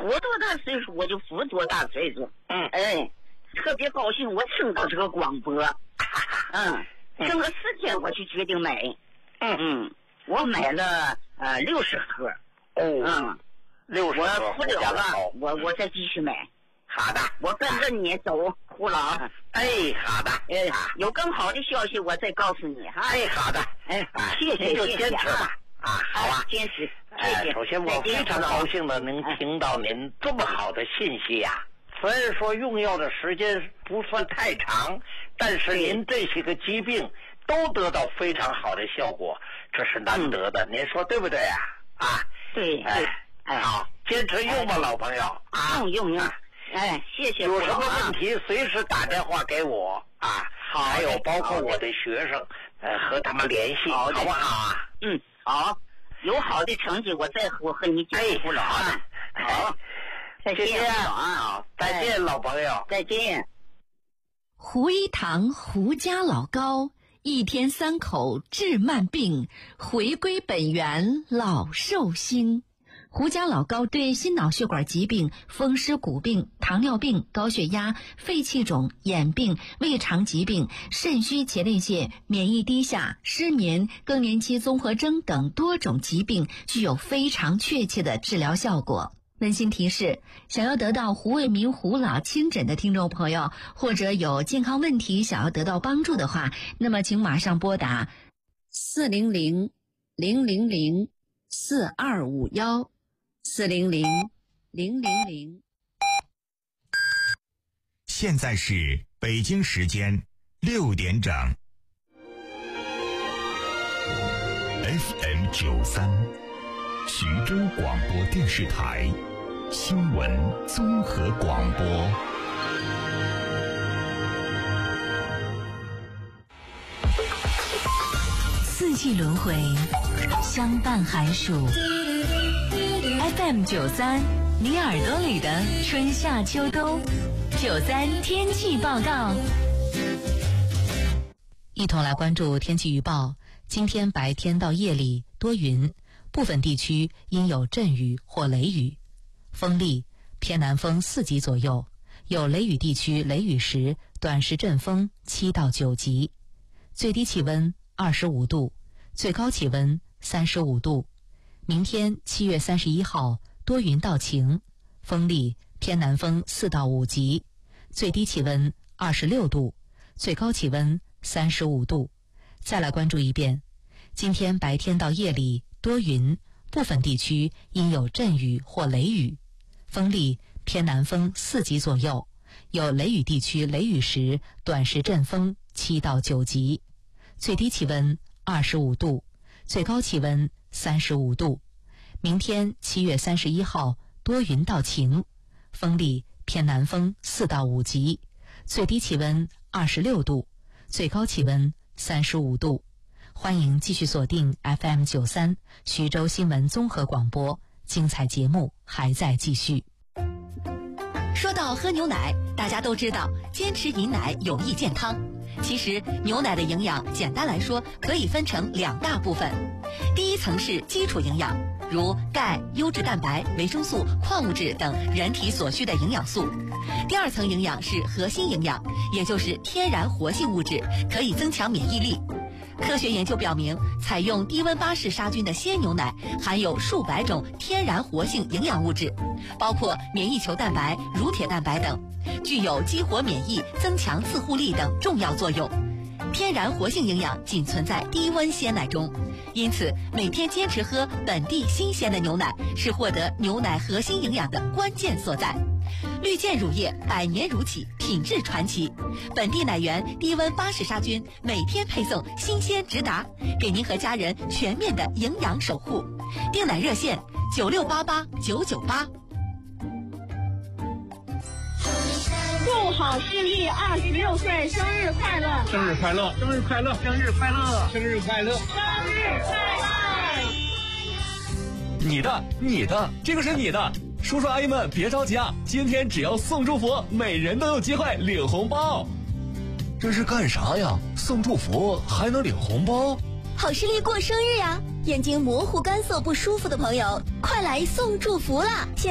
我多大岁数我就服多大岁数。特别高兴，我听到这个广播。整个4天我就决定买。我买了60盒。 60盒。 我不了了，我再继续买。 好的， 我跟着你走，胡老。 好的。 有更好的消息我再告诉你哈。 好的。 谢谢， 您就坚持吧。好啊， 坚持。谢谢。 首先我非常高兴的能听到您这么好的信息呀。虽然说用药的时间不算太长，但是您这些个疾病都得到非常好的效果，这是难得的。您说对不对啊？ 对。 好，坚持用吧，老朋友。 用。谢谢。 有什么问题随时打电话给我好，还有包括我的学生，和他们联系，好不好啊？ 好，有好的成绩我和你讲。好，再见。 好，再见，老朋友。 再见。 胡一堂胡家老高，一天3口治慢病，回归本源老寿星。胡家老高对心脑血管疾病、风湿骨病、糖尿病、高血压、肺气肿、眼病、胃肠疾病、肾虚前列腺、免疫低下、失眠、更年期综合征等多种疾病具有非常确切的治疗效果。温馨提示，想要得到胡卫民胡老亲诊的听众朋友，或者有健康问题想要得到帮助的话，那么请马上拨打400-000-4251 400-000。 现在是北京时间6点整。FM93，徐州广播电视台新闻综合广播。 四季轮回，相伴寒暑。FM93，你耳朵里的春夏秋冬。93天气报告。一同来关注天气预报。今天白天到夜里多云，部分地区应有阵雨或雷雨，风力偏南风4级左右，有雷雨地区雷雨时短时阵风7到9级，最低气温25度，最高气温35度。明天7月31号多云到晴，风力偏南风4到5级，最低气温26度，最高气温35度。再来关注一遍，今天白天到夜里多云，部分地区应有阵雨或雷雨，风力偏南风4级左右，有雷雨地区雷雨时短时阵风7到9级，最低气温25度，最高气温35度。明天7月31号多云到晴，风力偏南风4到5级，最低气温26度，最高气温35度。欢迎继续锁定 FM93 徐州新闻综合广播，精彩节目还在继续。说到喝牛奶，大家都知道坚持饮奶有益健康。其实牛奶的营养简单来说可以分成2大部分，第一层是基础营养，如钙、优质蛋白、维生素、矿物质等人体所需的营养素。第2层营养是核心营养，也就是天然活性物质，可以增强免疫力。科学研究表明，采用低温巴氏杀菌的鲜牛奶含有数百种天然活性营养物质，包括免疫球蛋白、乳铁蛋白等，具有激活免疫、增强自护力等重要作用。天然活性营养仅存在低温鲜奶中，因此每天坚持喝本地新鲜的牛奶是获得牛奶核心营养的关键所在。绿箭乳业100年如起，品质传奇，本地奶源低温巴氏杀菌，每天配送新鲜直达，给您和家人全面的营养守护。订奶热线9688-998。 祝郝诗意26岁生日快乐！ 生日快乐！生日快乐！生日快乐！生日快乐！ 生日快乐！ 你的，这个是你的。叔叔阿姨们别着急啊，今天只要送祝福，每人都有机会领红包。这是干啥呀？送祝福还能领红包？ 好视力过生日呀！眼睛模糊、干涩、不舒服的朋友，快来送祝福啦！